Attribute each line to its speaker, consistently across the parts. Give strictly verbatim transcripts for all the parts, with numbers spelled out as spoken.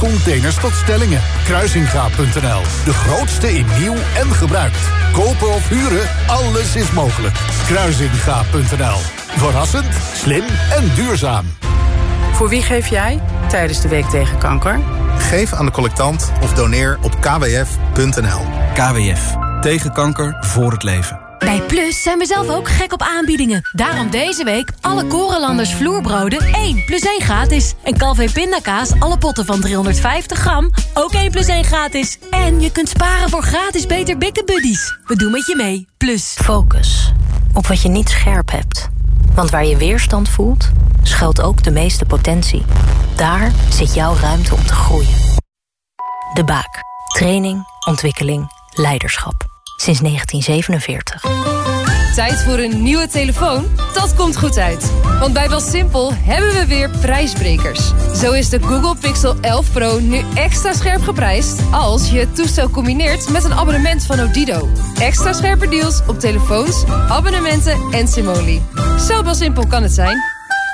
Speaker 1: containers tot stellingen. Kruisingaap punt n l. De grootste in nieuw en gebruikt. Kopen of huren, alles is mogelijk. Kruisingaap punt n l. Verrassend, slim en duurzaam.
Speaker 2: Voor wie geef jij tijdens de Week tegen Kanker?
Speaker 3: Geef aan de collectant of doneer op k w f punt n l.
Speaker 4: K W F. Tegen kanker, voor het leven.
Speaker 5: Bij Plus zijn we zelf ook gek op aanbiedingen. Daarom deze week alle Korenlanders vloerbroden één plus één gratis. En Calvé pindakaas, alle potten van driehonderdvijftig gram, ook één plus één gratis. En je kunt sparen voor gratis Beter Bikke Buddies. We doen met je mee. Plus.
Speaker 6: Focus op wat je niet scherp hebt. Want waar je weerstand voelt, schuilt ook de meeste potentie. Daar zit jouw ruimte om te groeien. De Baak. Training, ontwikkeling, leiderschap. Sinds negentien zevenenveertig.
Speaker 7: Tijd voor een nieuwe telefoon? Dat komt goed uit. Want bij BelSimpel hebben we weer prijsbrekers. Zo is de Google Pixel elf Pro nu extra scherp geprijsd als je het toestel combineert met een abonnement van Odido. Extra scherpe deals op telefoons, abonnementen en Simoli. Zo BelSimpel kan het zijn.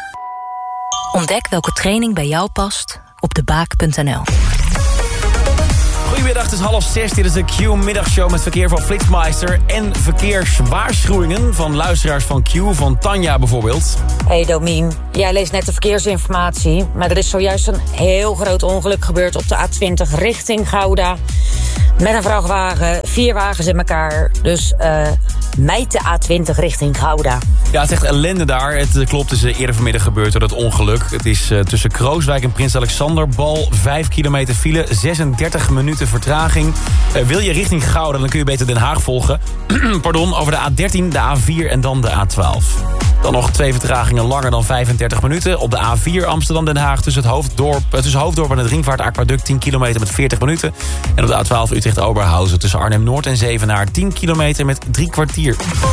Speaker 6: Ontdek welke training bij jou past op debaak punt n l.
Speaker 8: Goedemiddag, het is half zes. Dit is de Q-middagshow met verkeer van Flitsmeister en verkeerswaarschuwingen van luisteraars van Q, van Tanja bijvoorbeeld.
Speaker 9: Hey Domien, jij leest net de verkeersinformatie, maar er is zojuist een heel groot ongeluk gebeurd op de A twintig richting Gouda. Met een vrachtwagen, vier wagens in elkaar, dus uh, mijt de A twintig richting Gouda.
Speaker 8: Ja, het is echt ellende daar. Het uh, klopt, het is uh, eerder vanmiddag gebeurd door dat ongeluk. Het is uh, tussen Krooswijk en Prins Alexander. Bal, vijf kilometer file, zesendertig minuten vertraging. Uh, wil je richting Gouda, dan kun je beter Den Haag volgen. Pardon, over de A dertien, de A vier en dan de A twaalf. Dan nog twee vertragingen langer dan vijfendertig minuten. Op de A vier Amsterdam-Den Haag tussen, het Hoofddorp, uh, tussen Hoofddorp en het Ringvaartaquaduct tien kilometer met veertig minuten. En op de A twaalf Utrecht-Oberhausen tussen Arnhem-Noord en Zevenaar tien kilometer met drie kwartier.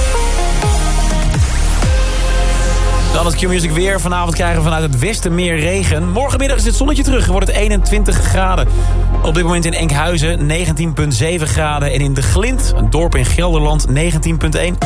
Speaker 8: Dan het Q-music weer. Vanavond krijgen we vanuit het westen meer regen. Morgenmiddag is het zonnetje terug en wordt het eenentwintig graden. Op dit moment in Enkhuizen negentien komma zeven graden. En in De Glind, een dorp in Gelderland, negentien komma één.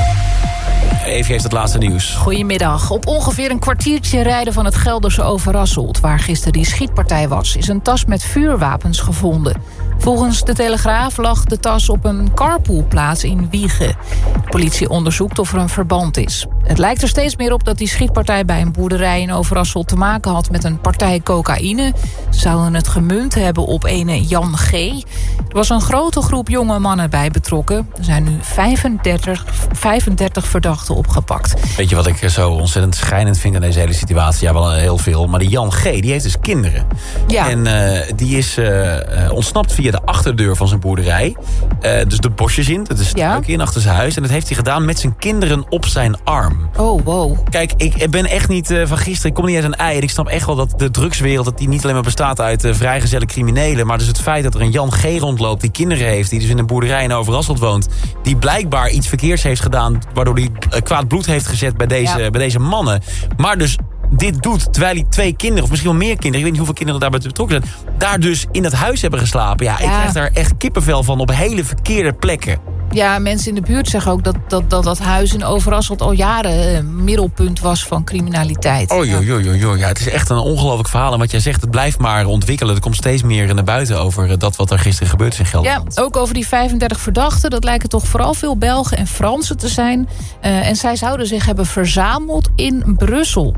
Speaker 8: Even heeft het laatste nieuws.
Speaker 10: Goedemiddag. Op ongeveer een kwartiertje rijden van het Gelderse Overasselt, waar gisteren die schietpartij was, is een tas met vuurwapens gevonden. Volgens de Telegraaf lag de tas op een carpoolplaats in Wijchen. De politie onderzoekt of er een verband is. Het lijkt er steeds meer op dat die schietpartij bij een boerderij in Overasselt te maken had met een partij cocaïne. Ze zouden het gemunt hebben op ene Jan G. Er was een grote groep jonge mannen bij betrokken. Er zijn nu vijfendertig, vijfendertig verdachten opgepakt.
Speaker 8: Weet je wat ik zo ontzettend schijnend vind aan deze hele situatie? Ja, wel heel veel. Maar die Jan G, die heeft dus kinderen.
Speaker 10: Ja.
Speaker 8: En uh, die is uh, ontsnapt via de achterdeur van zijn boerderij. Uh, dus de bosjes in, dat is het
Speaker 10: ja.
Speaker 8: in achter zijn huis. En dat heeft hij gedaan met zijn kinderen op zijn arm.
Speaker 10: Oh, wow.
Speaker 8: Kijk, ik ben echt niet uh, van gisteren, ik kom niet uit een ei. En ik snap echt wel dat de drugswereld, dat die niet alleen maar bestaat uit uh, vrijgezelle criminelen. Maar dus het feit dat er een Jan G rondloopt, die kinderen heeft, die dus in een boerderij in Overasselt woont, die blijkbaar iets verkeers heeft gedaan, waardoor hij uh, kwaad bloed heeft gezet bij deze, ja. bij deze mannen. Maar dus dit doet terwijl hij twee kinderen, of misschien wel meer kinderen, ik weet niet hoeveel kinderen daarbij betrokken zijn, daar dus in het huis hebben geslapen. Ja, ja. Ik krijg daar echt kippenvel van op hele verkeerde plekken.
Speaker 10: Ja, mensen in de buurt zeggen ook dat dat, dat, dat huis in Overasselt al jaren uh, middelpunt was van criminaliteit.
Speaker 8: Oh, joh, joh, joh, joh. Ja, het is echt een ongelooflijk verhaal. En wat jij zegt, het blijft maar ontwikkelen. Er komt steeds meer naar buiten over dat wat er gisteren gebeurd is in Gelderland.
Speaker 10: Ja, ook over die vijfendertig verdachten. Dat lijken toch vooral veel Belgen en Fransen te zijn. Uh, en zij zouden zich hebben verzameld in Brussel.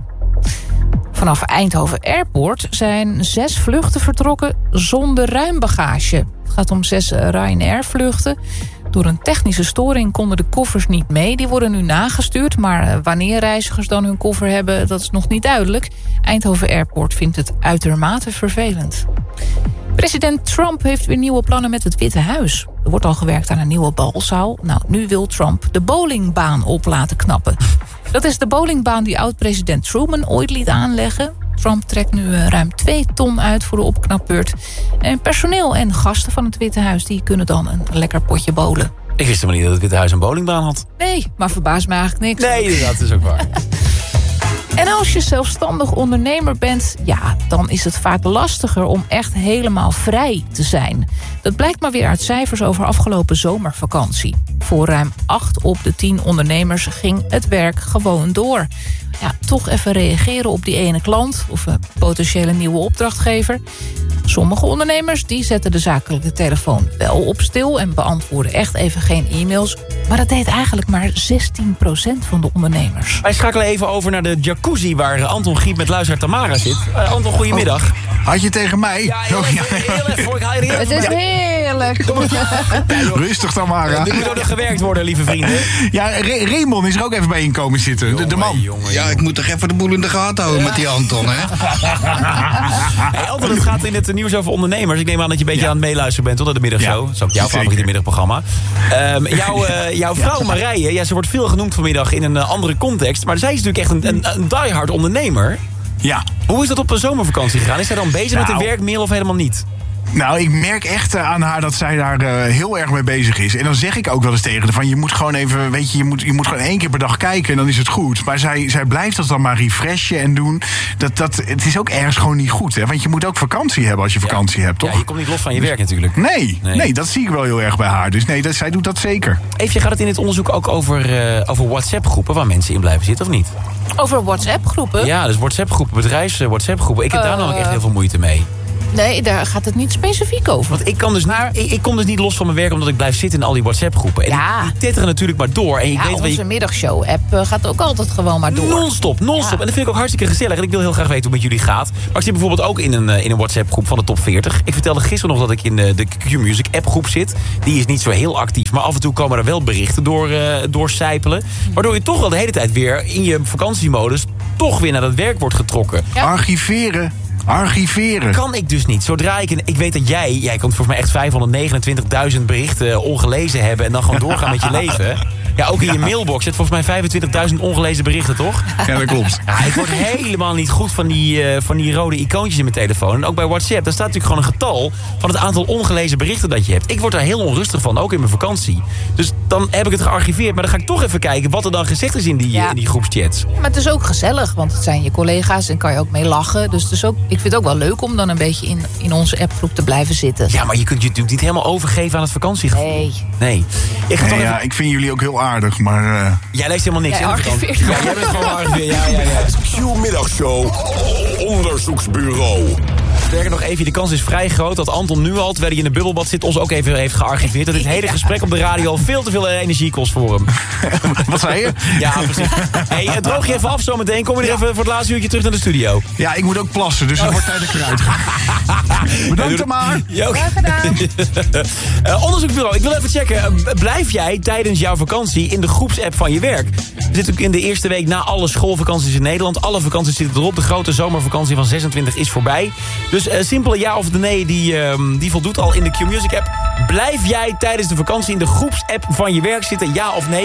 Speaker 10: Vanaf Eindhoven Airport zijn zes vluchten vertrokken zonder ruimbagage. Het gaat om zes Ryanair vluchten. Door een technische storing konden de koffers niet mee. Die worden nu nagestuurd, maar wanneer reizigers dan hun koffer hebben, dat is nog niet duidelijk. Eindhoven Airport vindt het uitermate vervelend. President Trump heeft weer nieuwe plannen met het Witte Huis. Er wordt al gewerkt aan een nieuwe balzaal. Nou, nu wil Trump de bowlingbaan op laten knappen. Dat is de bowlingbaan die oud-president Truman ooit liet aanleggen. Trump trekt nu ruim twee ton uit voor de opknapbeurt. En personeel en gasten van het Witte Huis die kunnen dan een lekker potje bowlen.
Speaker 8: Ik wist helemaal niet dat het Witte Huis een bowlingbaan had.
Speaker 10: Nee, maar verbaast me eigenlijk niks.
Speaker 8: Nee, dat is ook waar.
Speaker 10: En als je zelfstandig ondernemer bent, ja, dan is het vaak lastiger om echt helemaal vrij te zijn. Dat blijkt maar weer uit cijfers over afgelopen zomervakantie. Voor ruim acht op de tien ondernemers ging het werk gewoon door. Ja, toch even reageren op die ene klant of een potentiële nieuwe opdrachtgever. Sommige ondernemers die zetten de zakelijke telefoon wel op stil en beantwoorden echt even geen e-mails. Maar dat deed eigenlijk maar zestien procent van de ondernemers.
Speaker 8: Wij schakelen even over naar de jacuzzi waar Anton Giep met luisteraar Tamara zit. Uh, Anton, goedemiddag.
Speaker 11: Oh, had je tegen mij?
Speaker 8: Ja, heel even, heel even voor ik haal je er
Speaker 10: Het is heerlijk.
Speaker 11: Rustig, Tamara.
Speaker 8: Uh, dit moet ook nog gewerkt worden, lieve vrienden.
Speaker 11: Ja, Re- Raymond is er ook even bij in komen zitten. Jongen, de, de man.
Speaker 12: Jongen, ja, ik moet toch even de boel in de gaten houden ja. met die Anton, hè?
Speaker 8: Hey, Anton, het gaat in het nieuws over ondernemers. Ik neem aan dat je een beetje ja. aan het meeluisteren bent, tot de middagshow. Ja, dat is ook jouw favoriete middagprogramma. Um, jouw, uh, jouw vrouw ja. Marije, ja, ze wordt veel genoemd vanmiddag in een uh, andere context. Maar zij is natuurlijk echt een, een, een diehard ondernemer.
Speaker 11: Ja.
Speaker 8: Hoe is dat op een zomervakantie gegaan? Is zij dan bezig nou, met een werkmail of helemaal niet?
Speaker 11: Nou, ik merk echt uh, aan haar dat zij daar uh, heel erg mee bezig is. En dan zeg ik ook wel eens tegen haar van... je moet gewoon even, weet je, je moet, je moet gewoon één keer per dag kijken... en dan is het goed. Maar zij, zij blijft dat dan maar refreshen en doen. Dat, dat, het is ook ergens gewoon niet goed, hè? Want je moet ook vakantie hebben als je vakantie ja. hebt, toch?
Speaker 8: Ja, je komt niet los van je werk natuurlijk.
Speaker 11: Nee, nee, nee, dat zie ik wel heel erg bij haar. Dus nee, dat, zij doet dat zeker.
Speaker 8: Even, gaat het in dit onderzoek ook over, uh, over WhatsApp-groepen... waar mensen in blijven zitten, of niet?
Speaker 10: Over WhatsApp-groepen?
Speaker 8: Ja, dus WhatsApp-groepen, bedrijfs-WhatsApp-groepen. Ik heb uh, daar namelijk echt heel veel moeite mee.
Speaker 10: Nee, daar gaat het niet specifiek over.
Speaker 8: Want ik, kan dus maar... niet, ik, ik kom dus niet los van mijn werk... omdat ik blijf zitten in al die WhatsApp-groepen. En
Speaker 10: ja.
Speaker 8: die tetteren natuurlijk maar door. En je
Speaker 10: ja,
Speaker 8: weet
Speaker 10: onze
Speaker 8: wat je...
Speaker 10: middagshow-app uh, gaat ook altijd gewoon maar door.
Speaker 8: Non-stop, non-stop. Ja. En dat vind ik ook hartstikke gezellig. En ik wil heel graag weten hoe het met jullie gaat. Maar ik zit bijvoorbeeld ook in een, uh, in een WhatsApp-groep van de top veertig. Ik vertelde gisteren nog dat ik in uh, de Q-Music-app-groep zit. Die is niet zo heel actief. Maar af en toe komen er wel berichten door, uh, door sijpelen. Waardoor je toch wel de hele tijd weer in je vakantiemodus... toch weer naar dat werk wordt getrokken.
Speaker 11: Ja. Archiveren. Archiveren.
Speaker 8: Kan ik dus niet. Zodra ik... Ik weet dat jij... Jij kan volgens mij echt vijfhonderdnegenentwintigduizend berichten ongelezen hebben... en dan gewoon doorgaan met je leven. Ja, ook in je ja. mailbox zit volgens mij vijfentwintigduizend ongelezen berichten, toch?
Speaker 11: Ja, dat klopt.
Speaker 8: Ja, ik word helemaal niet goed van die, uh, van die rode icoontjes in mijn telefoon. En ook bij WhatsApp, daar staat natuurlijk gewoon een getal... van het aantal ongelezen berichten dat je hebt. Ik word daar heel onrustig van, ook in mijn vakantie. Dus dan heb ik het gearchiveerd. Maar dan ga ik toch even kijken wat er dan gezegd is in die, ja. in die groepschats.
Speaker 10: Maar het is ook gezellig, want het zijn je collega's... en kan je ook mee lachen. Dus het is ook, ik vind het ook wel leuk om dan een beetje in, in onze appgroep te blijven zitten.
Speaker 8: Ja, maar je kunt je natuurlijk niet helemaal overgeven aan het vakantiegevoel.
Speaker 10: Nee.
Speaker 8: Nee. Ik, ga
Speaker 11: nee,
Speaker 8: toch
Speaker 11: ja,
Speaker 8: even...
Speaker 11: ik vind jullie ook heel aardig, maar... Uh...
Speaker 8: Jij leest helemaal niks.
Speaker 10: Jij archiveert.
Speaker 8: Ja, jij bent gewoon archiveerd. Ja, ja, ja.
Speaker 13: Q-middagshow. Onderzoeksbureau.
Speaker 8: Sterker nog even, de kans is vrij groot dat Anton nu al, terwijl hij in de bubbelbad zit, ons ook even heeft gearchiveerd. Dat dit hele gesprek op de radio al veel te veel energie kost voor hem.
Speaker 11: Wat zei je?
Speaker 8: Ja, precies. Hey, droog je even af zometeen. Kom je er ja. even voor het laatste uurtje terug naar de studio.
Speaker 11: Ja, ik moet ook plassen, dus het oh. wordt tijd dat ik eruit ga. Bedankt er maar.
Speaker 10: Graag gedaan.
Speaker 8: uh, onderzoeksbureau, ik wil even checken. Uh, blijf jij tijdens jouw vakantie in de groepsapp van je werk? We zitten natuurlijk in de eerste week na alle schoolvakanties in Nederland. Alle vakanties zitten erop. De grote zomervakantie van zesentwintig is voorbij. Dus uh, simpele ja of de nee, die, uh, die voldoet al in de Q-Music app. Blijf jij tijdens de vakantie in de groepsapp van je werk zitten, ja of nee?